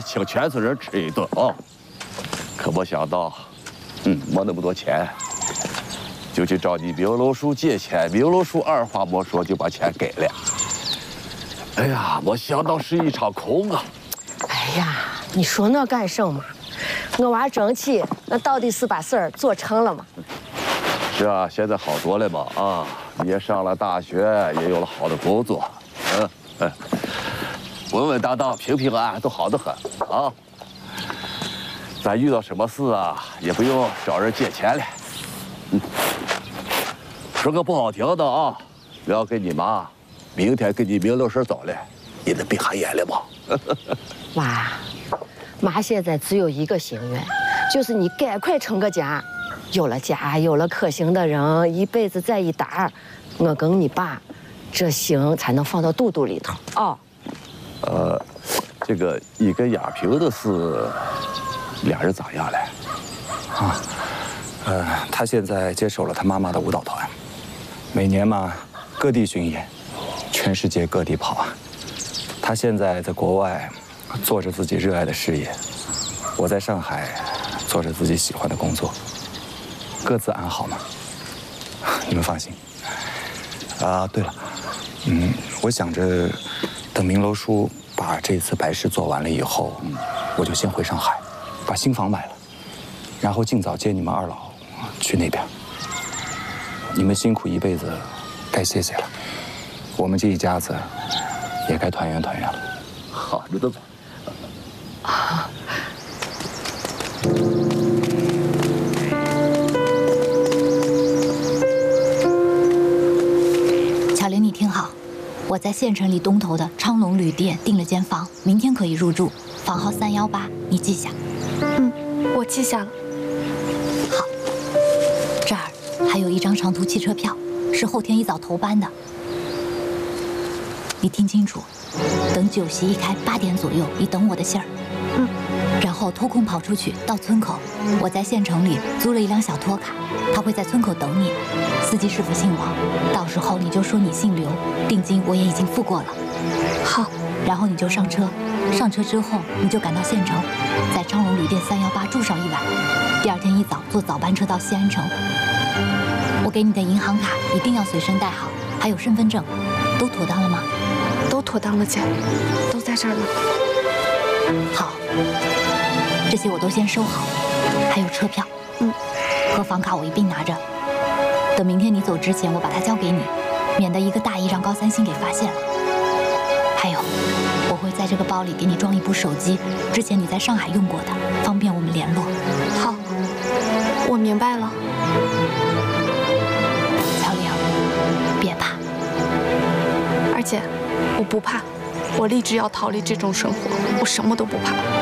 请全村人吃一顿啊！可没想到，没那么多钱，就去找你明楼叔借钱。明楼叔二话没说就把钱给了。哎呀，没想到是一场空啊！ 哎呀，你说那干什么？我娃争气，那到底是把事儿做成了吗？ 是啊，现在好多了嘛啊！你也上了大学，也有了好的工作，稳稳当当、平平安安，都好得很啊！咱遇到什么事啊，也不用找人借钱了。说个不好听的啊，要跟你妈明天跟你明楼婶走了，你能闭下眼了吗？ 娃，妈现在只有一个心愿，就是你赶快成个家。有了家，有了可行的人，一辈子在一搭，我跟你爸，这心才能放到肚肚里头啊。 这个你跟亚萍的事，俩人咋样了？ 他现在接手了他妈妈的舞蹈团，每年嘛各地巡演，全世界各地跑啊。他现在在国外做着自己热爱的事业，我在上海做着自己喜欢的工作。各自安好嘛，你们放心。对了，我想着等明楼叔把这次白事做完了以后，我就先回上海，把新房买了，然后尽早接你们二老去那边。你们辛苦一辈子，该歇歇了。我们这一家子也该团圆团圆了。 好着呢。 巧玲，你听好，我在县城里东头的昌隆旅店订了间房，明天可以入住，房号318，你记下。 我记下了。 好，这儿还有一张长途汽车票，是后天一早头班的。你听清楚，等酒席一开8点左右，你等我的信儿。然后偷空跑出去到村口，我在县城里租了一辆小拖卡，他会在村口等你。司机师傅姓王，到时候你就说你姓刘，定金我也已经付过了。 好， 然后你就上车，上车之后你就赶到县城，在昌隆旅店318住上1晚，第二天一早坐早班车到西安城。我给你的银行卡一定要随身带好，还有身份证，都妥当了吗？ 都妥当了，姐，都在这儿呢。 好，这些我都先收好，还有车票，和房卡我一并拿着。等明天你走之前，我把它交给你，免得一个大意让高三星给发现了。还有，我会在这个包里给你装一部手机，之前你在上海用过的，方便我们联络。 好，我明白了。 小玲，别怕。 二姐，我不怕，我立志要逃离这种生活，我什么都不怕。